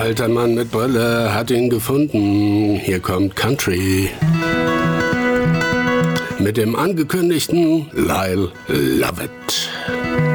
alter Mann mit Brille hat ihn gefunden. Hier kommt Country. Mit dem angekündigten Lyle Lovett.